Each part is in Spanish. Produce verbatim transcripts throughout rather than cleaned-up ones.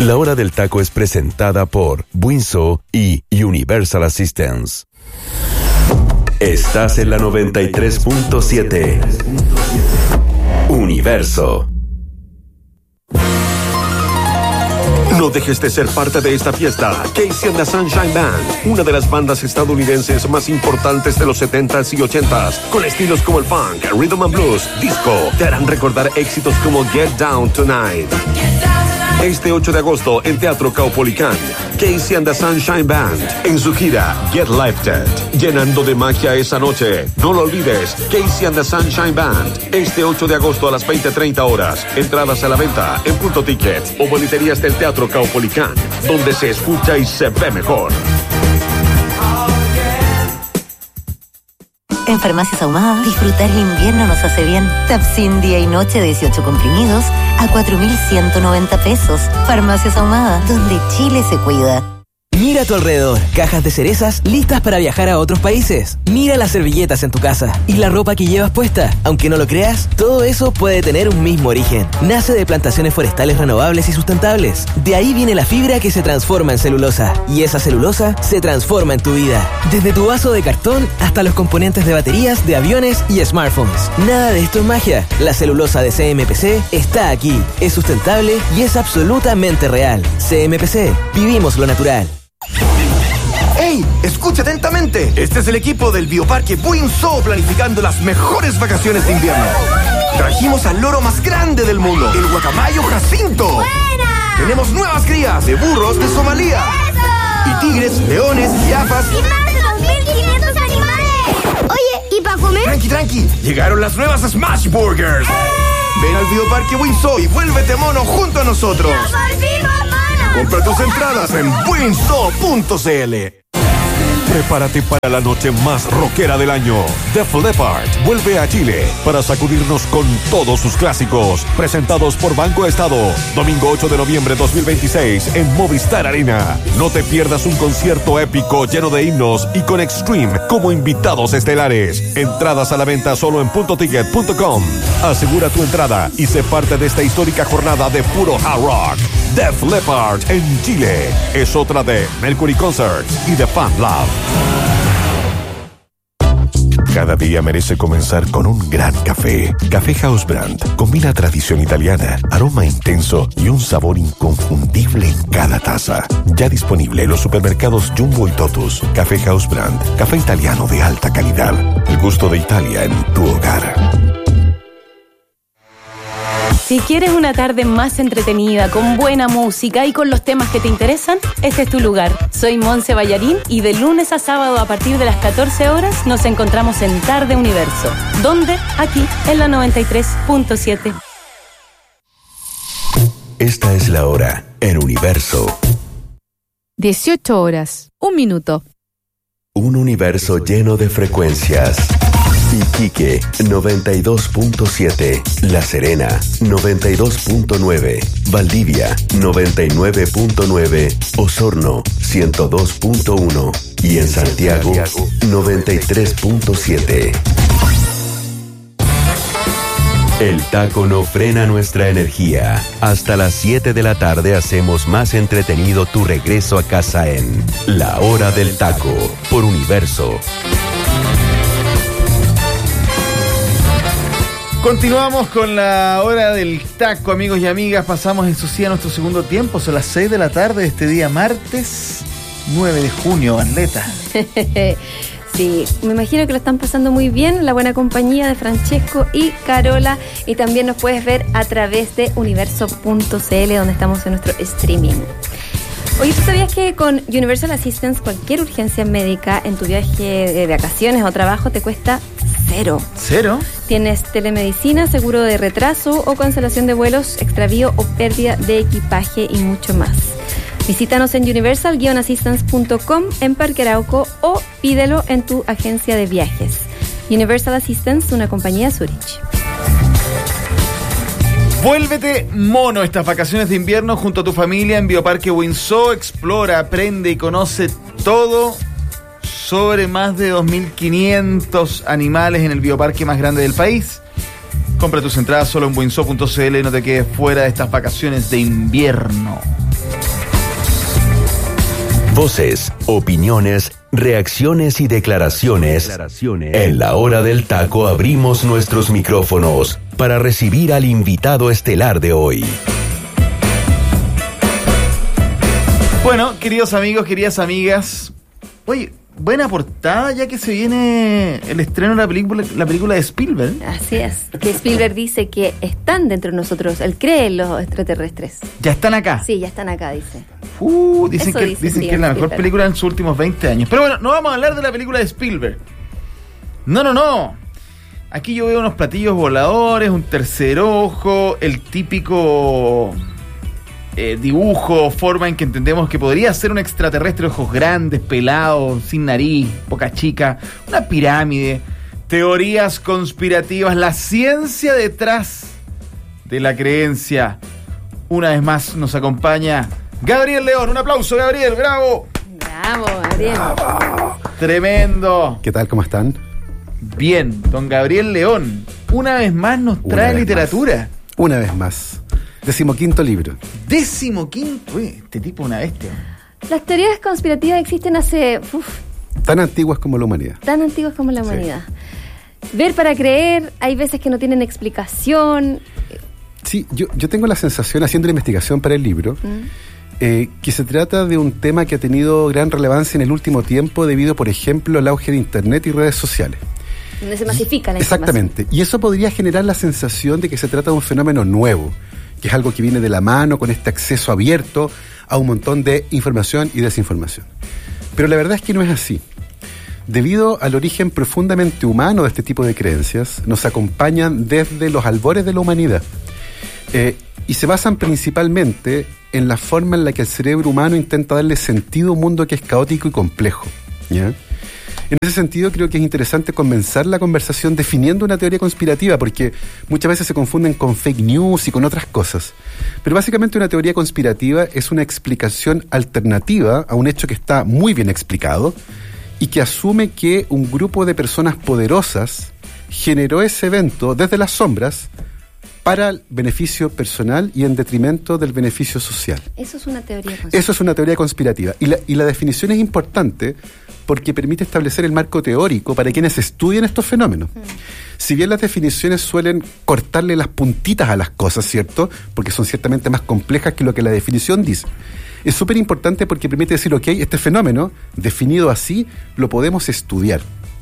La Hora del Taco es presentada por Winso y Universal Assistance. Estás en la noventa y tres punto siete. Universo. No dejes de ser parte de esta fiesta. Casey and the Sunshine Band, una de las bandas estadounidenses más importantes de los setentas y ochentas, con estilos como el funk, rhythm and blues, disco, te harán recordar éxitos como Get Down Tonight. Este ocho de agosto en Teatro Caupolicán, Casey and the Sunshine Band en su gira Get Lifted, llenando de magia esa noche. No lo olvides, Casey and the Sunshine Band, este ocho de agosto a las veinte treinta horas. Entradas a la venta en Punto Ticket o boleterías del Teatro Caupolicán, donde se escucha y se ve mejor. En Farmacias Ahumada, disfrutar el invierno nos hace bien. Tapsin día y noche de dieciocho comprimidos a cuatro mil ciento noventa pesos. Farmacias Ahumada, donde Chile se cuida. Mira a tu alrededor, cajas de cerezas listas para viajar a otros países. Mira las servilletas en tu casa y la ropa que llevas puesta. Aunque no lo creas, todo eso puede tener un mismo origen. Nace de plantaciones forestales renovables y sustentables. De ahí viene la fibra que se transforma en celulosa. Y esa celulosa se transforma en tu vida. Desde tu vaso de cartón hasta los componentes de baterías de aviones y smartphones. Nada de esto es magia. La celulosa de C M P C está aquí. Es sustentable y es absolutamente real. C M P C. Vivimos lo natural. ¡Ey! Escucha atentamente. Este es el equipo del Bioparque Winso planificando las mejores vacaciones de invierno. Trajimos al loro más grande del mundo, el guacamayo Jacinto. ¡Buena! Tenemos nuevas crías de burros de Somalia. ¡Eso! Y tigres, leones, jirafas. ¡Y más de dos mil quinientos animales! Oye, ¿y para comer? Tranqui, tranqui. Llegaron las nuevas Smash Burgers. ¡Eh! Ven al Bioparque Winso y vuélvete mono junto a nosotros. ¡Nos volvimos monos! Compra tus entradas en winso punto c l. Prepárate para la noche más rockera del año. Def Leppard vuelve a Chile para sacudirnos con todos sus clásicos. Presentados por Banco Estado. Domingo ocho de noviembre dos mil veintiséis en Movistar Arena. No te pierdas un concierto épico lleno de himnos y con Extreme como invitados estelares. Entradas a la venta solo en punto ticket punto com. Asegura tu entrada y sé parte de esta histórica jornada de puro hard rock. Def Leppard en Chile es otra de Mercury Concerts y The Fan Lab. Cada día merece comenzar con un gran café. Café House Brand combina tradición italiana, aroma intenso y un sabor inconfundible en cada taza. Ya disponible en los supermercados Jumbo y Totus. Café House Brand, café italiano de alta calidad. El gusto de Italia en tu hogar. Si quieres una tarde más entretenida, con buena música y con los temas que te interesan, este es tu lugar. Soy Monse Ballarín y de lunes a sábado a partir de las catorce horas nos encontramos en Tarde Universo. ¿Dónde? Aquí, en la noventa y tres punto siete. Esta es la hora en Universo. dieciocho horas, un minuto. Un universo lleno de frecuencias. Iquique, noventa y dos punto siete. La Serena, noventa y dos punto nueve. Valdivia, noventa y nueve punto nueve. Osorno, ciento dos punto uno. Y en Santiago, noventa y tres punto siete. El taco no frena nuestra energía. Hasta las siete de la tarde hacemos más entretenido tu regreso a casa en La Hora del Taco, por Universo. Continuamos con la hora del taco, amigos y amigas. Pasamos en Sociedad nuestro segundo tiempo. Son las seis de la tarde de este día martes nueve de junio, Arleta. Sí, me imagino que lo están pasando muy bien, la buena compañía de Francesco y Carola. Y también nos puedes ver a través de universo punto c l, donde estamos en nuestro streaming. Oye, ¿tú sabías que con Universal Assistance cualquier urgencia médica en tu viaje de vacaciones o trabajo te cuesta cero? ¿Cero? Tienes telemedicina, seguro de retraso o cancelación de vuelos, extravío o pérdida de equipaje y mucho más. Visítanos en universal assistance punto com en Parque Arauco o pídelo en tu agencia de viajes. Universal Assistance, una compañía Zurich. Vuélvete mono estas vacaciones de invierno junto a tu familia en Bioparque Winso. Explora, aprende y conoce todo sobre más de dos mil quinientos animales en el bioparque más grande del país. Compra tus entradas solo en winso punto c l y no te quedes fuera de estas vacaciones de invierno. Voces, opiniones, reacciones y declaraciones. En la hora del taco abrimos nuestros micrófonos para recibir al invitado estelar de hoy. Bueno, queridos amigos, queridas amigas, oye, buena portada ya que se viene el estreno de la película, la película de Spielberg. Así es, que Spielberg dice que están dentro de nosotros, él cree en los extraterrestres. ¿Ya están acá? Sí, ya están acá, dice. Uh, dicen Eso que, dice dicen que es Steven la mejor Spielberg. película en sus últimos veinte años. Pero bueno, no vamos a hablar de la película de Spielberg. No, no, no. Aquí yo veo unos platillos voladores, un tercer ojo, el típico eh, dibujo, forma en que entendemos que podría ser un extraterrestre, ojos grandes, pelados, sin nariz, boca chica, una pirámide, teorías conspirativas, la ciencia detrás de la creencia. Una vez más nos acompaña Gabriel León. Un aplauso, Gabriel, bravo. Bravo, Gabriel. Bravo. Tremendo. ¿Qué tal? ¿Cómo están? Bien, don Gabriel León, una vez más nos trae vez literatura. Más. Una vez más. Decimoquinto libro. Decimoquinto. Uy, este tipo es una bestia. Las teorías conspirativas existen hace... Uf, tan antiguas como la humanidad. Tan antiguas como la humanidad. Sí. Ver para creer, hay veces que no tienen explicación. Sí, yo, yo tengo la sensación, haciendo la investigación para el libro, ¿Mm? eh, que se trata de un tema que ha tenido gran relevancia en el último tiempo debido, por ejemplo, al auge de Internet y redes sociales. Donde se masifica la Exactamente. Y eso podría generar la sensación de que se trata de un fenómeno nuevo, que es algo que viene de la mano con este acceso abierto a un montón de información y desinformación. Pero la verdad es que no es así. Debido al origen profundamente humano de este tipo de creencias, nos acompañan desde los albores de la humanidad. Eh, y se basan principalmente en la forma en la que el cerebro humano intenta darle sentido a un mundo que es caótico y complejo, ¿ya? En ese sentido, creo que es interesante comenzar la conversación definiendo una teoría conspirativa, porque muchas veces se confunden con fake news y con otras cosas. Pero básicamente una teoría conspirativa es una explicación alternativa a un hecho que está muy bien explicado y que asume que un grupo de personas poderosas generó ese evento desde las sombras para el beneficio personal y en detrimento del beneficio social. Eso es una teoría conspirativa. Eso es una teoría conspirativa. Y la, y la definición es importante porque permite establecer el marco teórico para quienes estudian estos fenómenos. Mm. Si bien las definiciones suelen cortarle las puntitas a las cosas, ¿cierto? Porque son ciertamente más complejas que lo que la definición dice. Es súper importante porque permite decir, ok, este fenómeno, definido así, lo podemos estudiar.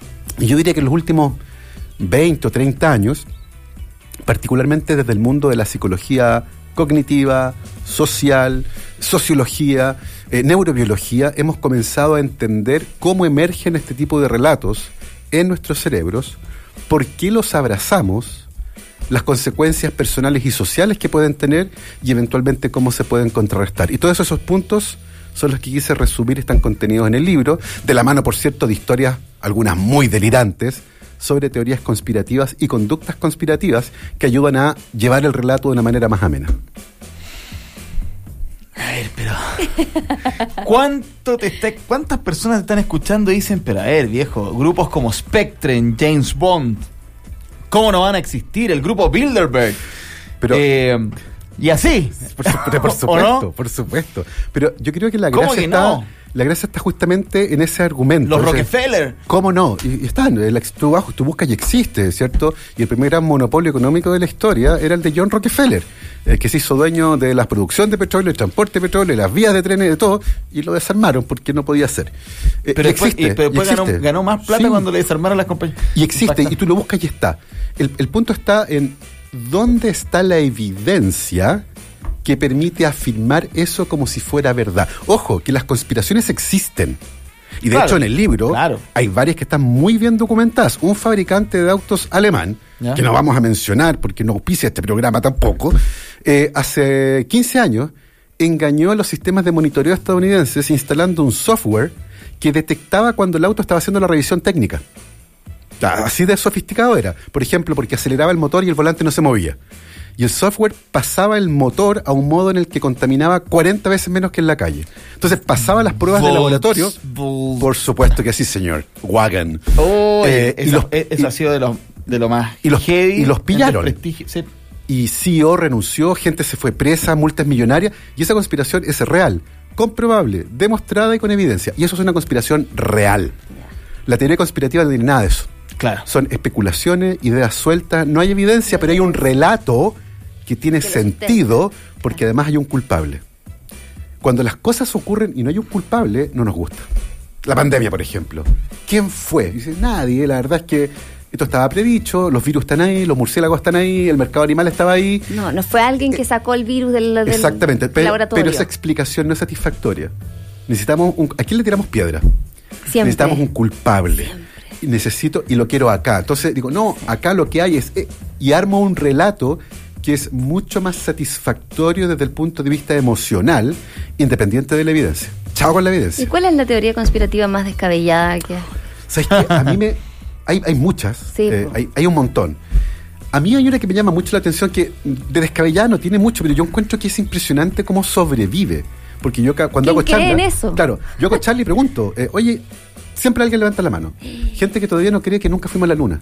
Y yo diría que en los últimos veinte o treinta años, particularmente desde el mundo de la psicología cognitiva, social, sociología, eh, neurobiología, hemos comenzado a entender cómo emergen este tipo de relatos en nuestros cerebros, por qué los abrazamos, las consecuencias personales y sociales que pueden tener y eventualmente cómo se pueden contrarrestar. Y todos esos puntos son los que quise resumir, están contenidos en el libro, de la mano, por cierto, de historias, algunas muy delirantes, sobre teorías conspirativas y conductas conspirativas que ayudan a llevar el relato de una manera más amena. A ver, pero... ¿Cuánto te está, ¿Cuántas personas te están escuchando y dicen, pero a ver, viejo, grupos como Spectre, James Bond, ¿cómo no van a existir? El grupo Bilderberg. Pero... Eh, y así. Por, su, por supuesto, no? por supuesto. Pero yo creo que la gracia que está... No? La gracia está justamente en ese argumento. Los ese, Rockefeller. ¿Cómo no? Y, y están, el, tú, tú buscas y existe, ¿cierto? Y el primer gran monopolio económico de la historia era el de John Rockefeller, el que se hizo dueño de la producción de petróleo, el transporte de petróleo, las vías de trenes, de todo, y lo desarmaron porque no podía ser. Eh, pero, y después, existe, y, pero después y existe. Ganó, ganó más plata sí. cuando le desarmaron las compañías. Y existe, Impacta. Y tú lo buscas y está. El, el punto está en dónde está la evidencia que permite afirmar eso como si fuera verdad. Ojo, que las conspiraciones existen. Y de claro, hecho en el libro claro. hay varias que están muy bien documentadas. Un fabricante de autos alemán, ¿ya? Que no vamos a mencionar porque no auspicia este programa tampoco, eh, hace quince años engañó a los sistemas de monitoreo estadounidenses instalando un software que detectaba cuando el auto estaba haciendo la revisión técnica. Así de sofisticado era. Por ejemplo, porque aceleraba el motor y el volante no se movía. Y el software pasaba el motor a un modo en el que contaminaba cuarenta veces menos que en la calle. Entonces pasaba las pruebas Volts, de laboratorio. Volts. Por supuesto que sí, señor. Wagon. Oh, eh, eso, y los, eso y, ha sido de lo, de lo más y los, heavy. Y los pillaron. Sí. Y C E O renunció, gente se fue presa, multas millonarias. Y esa conspiración es real. comprobable, demostrada y con evidencia. Y eso es una conspiración real. La teoría conspirativa no tiene nada de eso. Claro. Son especulaciones, ideas sueltas, no hay evidencia, pero hay un relato que tiene sentido porque además hay un culpable. Cuando las cosas ocurren y no hay un culpable, no nos gusta. La pandemia, por ejemplo. ¿Quién fue? Dice, nadie, la verdad es que esto estaba predicho, los virus están ahí, los murciélagos están ahí, el mercado animal estaba ahí. No, no fue alguien que sacó el virus del, del Exactamente, pero, laboratorio. pero esa explicación no es satisfactoria. Necesitamos un, ¿a quién le tiramos piedra? Siempre. Necesitamos un culpable. Siempre. Y necesito, y lo quiero acá. Entonces digo, no, acá lo que hay es, eh, y armo un relato que es mucho más satisfactorio desde el punto de vista emocional, independiente de la evidencia. Chao con la evidencia. ¿Y cuál es la teoría conspirativa más descabellada que...? ¿Sabes qué? A mí me... Hay, hay muchas, sí, eh, hay, hay un montón. A mí hay una que me llama mucho la atención, que de descabellada no tiene mucho, pero yo encuentro que es impresionante cómo sobrevive. Porque yo cuando hago charla... ¿Quién cree en eso? Claro, yo hago charla y pregunto, eh, oye, siempre alguien levanta la mano. Gente que todavía no cree que nunca fuimos a la luna.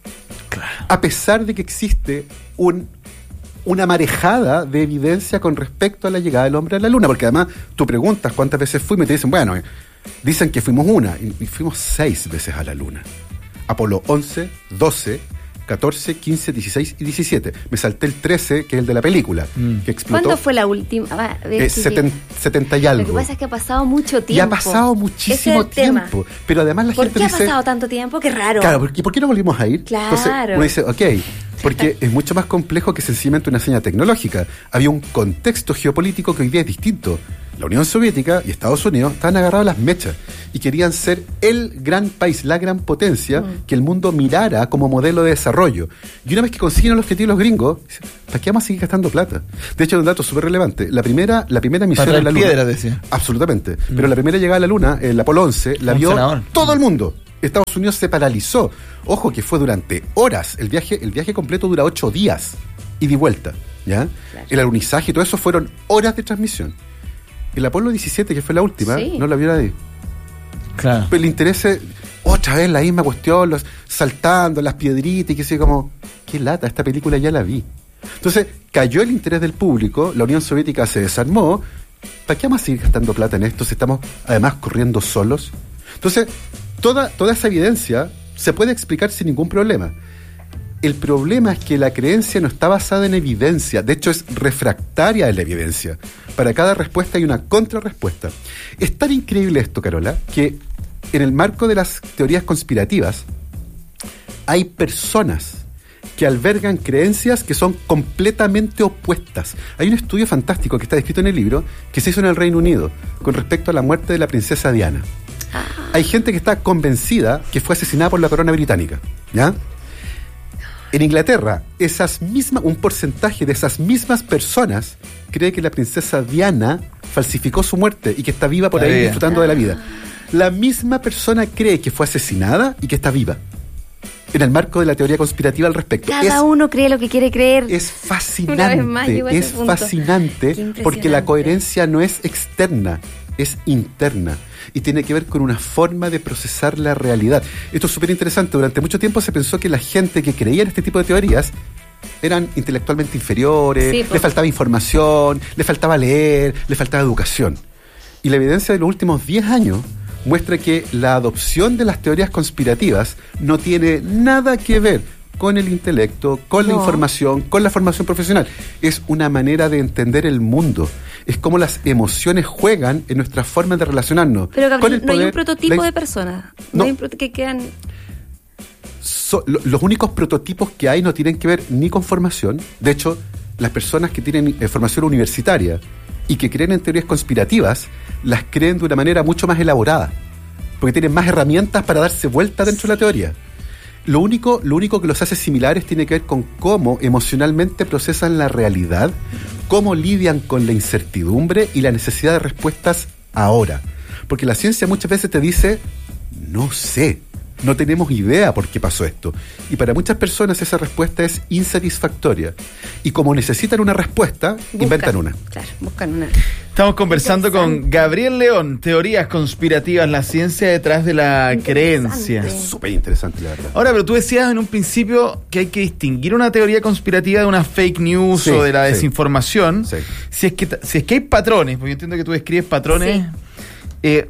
Claro. A pesar de que existe un... una marejada de evidencia con respecto a la llegada del hombre a la luna, porque además tú preguntas cuántas veces fuimos y te dicen, bueno, eh, dicen que fuimos una, y, y fuimos seis veces a la luna. Apolo once, doce, catorce, quince, dieciséis y diecisiete. Me salté el trece, que es el de la película, mm. que explotó. ¿Cuándo fue la última? Ah, eh, seten, setenta y algo. Lo que pasa es que ha pasado mucho tiempo. Y ha pasado muchísimo tiempo. Tema. Pero además la ¿Por gente qué dice... ha pasado tanto tiempo? Qué raro. Claro, porque ¿por qué no volvimos a ir? Claro. Entonces uno dice, ok, porque es mucho más complejo que sencillamente una señal tecnológica. Había un contexto geopolítico que hoy día es distinto. La Unión Soviética y Estados Unidos estaban agarrados a las mechas y querían ser el gran país, la gran potencia mm. que el mundo mirara como modelo de desarrollo. Y una vez que consiguen el objetivo los gringos, dicen, ¿para qué vamos a seguir gastando plata? De hecho, hay un dato súper relevante. La primera, la primera misión a la Luna... piedra, decía. Absolutamente. Mm. Pero la primera llegada a la Luna, el Apolo once, la vio senador. todo el mundo. Estados Unidos se paralizó. Ojo que fue durante horas. El viaje, el viaje completo dura ocho días. Y de vuelta. ¿Ya? Claro. El alunizaje y todo eso fueron horas de transmisión. El Apolo diecisiete, que fue la última, sí. no la vio nadie. Claro. Pero el interés es, otra vez la misma cuestión, los, saltando las piedritas y que sé, como, qué lata, esta película ya la vi. Entonces, cayó el interés del público, la Unión Soviética se desarmó. ¿Para qué vamos a seguir gastando plata en esto si estamos además corriendo solos? Entonces, toda, toda esa evidencia se puede explicar sin ningún problema. El problema es que la creencia no está basada en evidencia, de hecho es refractaria de la evidencia. Para cada respuesta hay una contrarrespuesta. Es tan increíble esto, Carola, que en el marco de las teorías conspirativas hay personas que albergan creencias que son completamente opuestas. Hay un estudio fantástico que está descrito en el libro que se hizo en el Reino Unido con respecto a la muerte de la princesa Diana. Ah. Hay gente que está convencida que fue asesinada por la corona británica, ¿ya? En Inglaterra, esas mismas, un porcentaje de esas mismas personas cree que la princesa Diana falsificó su muerte y que está viva por ahí bien. disfrutando ah. de la vida. La misma persona cree que fue asesinada y que está viva. En el marco de la teoría conspirativa al respecto. Cada es, uno cree lo que quiere creer. Es fascinante, más, es fascinante porque la coherencia no es externa, es interna. Y tiene que ver con una forma de procesar la realidad. Esto es súper interesante. Durante mucho tiempo se pensó que la gente que creía en este tipo de teorías eran intelectualmente inferiores, sí, le faltaba información, le faltaba leer, le faltaba educación. Y la evidencia de los últimos diez años muestra que la adopción de las teorías conspirativas no tiene nada que ver con el intelecto, con no. la información, con la formación profesional. Es una manera de entender el mundo. Es como las emociones juegan en nuestra forma de relacionarnos. Pero Gabriel, con el no poder, hay un prototipo la... de personas. No, no. hay un pro... que quedan... So, lo, los únicos prototipos que hay no tienen que ver ni con formación. De hecho, las personas que tienen eh, formación universitaria y que creen en teorías conspirativas, las creen de una manera mucho más elaborada, porque tienen más herramientas para darse vuelta dentro de la teoría. Lo único, lo único que los hace similares tiene que ver con cómo emocionalmente procesan la realidad, cómo lidian con la incertidumbre y la necesidad de respuestas ahora. Porque la ciencia muchas veces te dice, no sé, no tenemos idea por qué pasó esto. Y para muchas personas esa respuesta es insatisfactoria. Y como necesitan una respuesta, buscan, inventan una. Claro, buscan una. Estamos conversando con Gabriel León, teorías conspirativas, la ciencia detrás de la creencia. Súper interesante, la verdad. Ahora, pero tú decías en un principio que hay que distinguir una teoría conspirativa de una fake news Sí, o de la sí. desinformación. Sí. Si es que si es que hay patrones, porque yo entiendo que tú describes patrones, Sí. eh,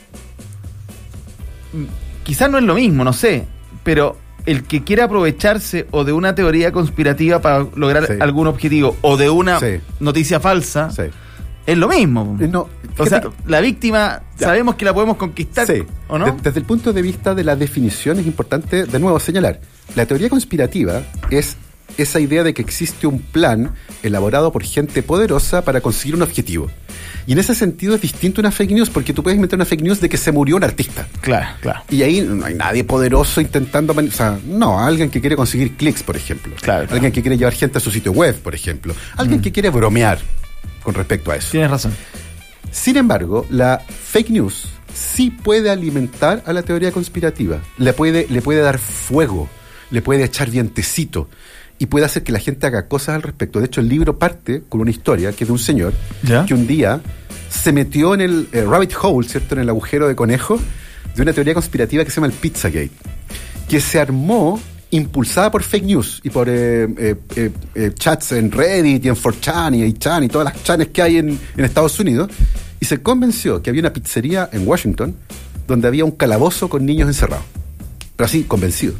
quizás no es lo mismo, no sé, pero el que quiera aprovecharse o de una teoría conspirativa para lograr Sí. algún objetivo o de una Sí. noticia falsa, Sí. es lo mismo. Eh, no, O sea, fíjate la víctima Ya. sabemos que la podemos conquistar, Sí. ¿o no? De- desde el punto de vista de la definición es importante de nuevo señalar. La teoría conspirativa es esa idea de que existe un plan elaborado por gente poderosa para conseguir un objetivo. Y en ese sentido es distinto a una fake news, porque tú puedes inventar una fake news de que se murió un artista. Claro, claro. Y ahí no hay nadie poderoso intentando... mani- O sea, no, alguien que quiere conseguir clics, por ejemplo. Claro, claro. Alguien que quiere llevar gente a su sitio web, por ejemplo. Alguien Mm. que quiere bromear con respecto a eso. Tienes razón. Sin embargo, la fake news sí puede alimentar a la teoría conspirativa. Le puede, le puede dar fuego, le puede echar vientecito y puede hacer que la gente haga cosas al respecto. De hecho, el libro parte con una historia que es de un señor ¿Ya? que un día se metió en el eh, rabbit hole, ¿cierto? En el agujero de conejo de una teoría conspirativa que se llama el Pizzagate, que se armó impulsada por fake news y por eh, eh, eh, eh, chats en Reddit y en four chan y eight chan y todas las chanes que hay en, en Estados Unidos, y se convenció que había una pizzería en Washington donde había un calabozo con niños encerrados, pero así, convencido,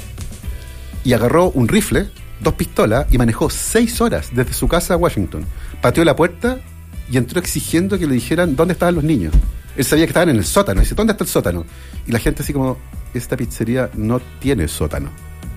y agarró un rifle, dos pistolas y manejó seis horas desde su casa a Washington, pateó la puerta y entró exigiendo que le dijeran dónde estaban los niños. Él sabía que estaban en el sótano, y dice, ¿dónde está el sótano? Y la gente así como, esta pizzería no tiene sótano.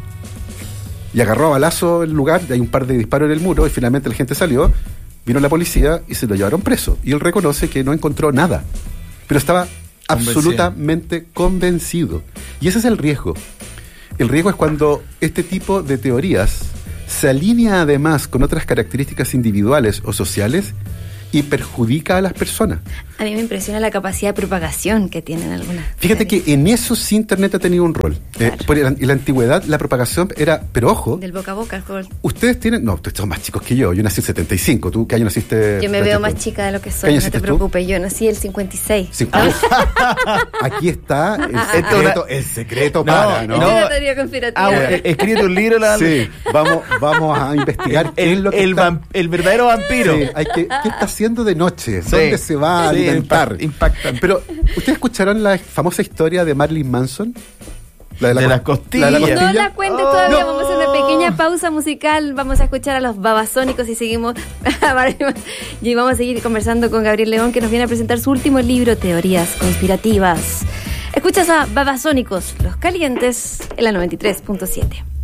Y agarró a balazo el lugar, hay un par de disparos en el muro y finalmente la gente salió, vino la policía y se lo llevaron preso. Y él reconoce que no encontró nada, pero estaba Convencido. absolutamente convencido. Y ese es el riesgo. El riesgo es cuando este tipo de teorías se alinea además con otras características individuales o sociales y perjudica a las personas. A mí me impresiona la capacidad de propagación que tienen algunas. Fíjate que en eso sí Internet ha tenido un rol. Eh, por en la antigüedad la propagación era, pero ojo, Del boca a boca. Joder. ustedes tienen, no, ustedes son más chicos que yo, yo nací en setenta y cinco, ¿tú qué año naciste? Yo me Francesco? veo más chica de lo que ¿Qué soy, año no te naciste tú? preocupes. Yo nací el cincuenta y seis. Sí, aquí está el secreto, el secreto No, para, ¿no? no. Una teoría conspirativa. Ah, bueno, escribe un libro, la Sí, vamos, vamos a investigar qué es el, lo que el, está- vam- el verdadero vampiro. Sí, hay que, ¿qué está haciendo de noche? Sí. ¿Dónde se va a Sí, alimentar? impact- impactante. Pero, ¿ustedes escucharon la famosa historia de Marilyn Manson? La De cos- las costillas. la de la No costilla. la cuentes Oh. todavía, No. vamos a hacer una pequeña pausa musical, vamos a escuchar a los babasónicos y seguimos y vamos a seguir conversando con Gabriel León, que nos viene a presentar su último libro, Teorías Conspirativas. Escuchas a Babasónicos, Los Calientes, en la noventa y tres punto siete.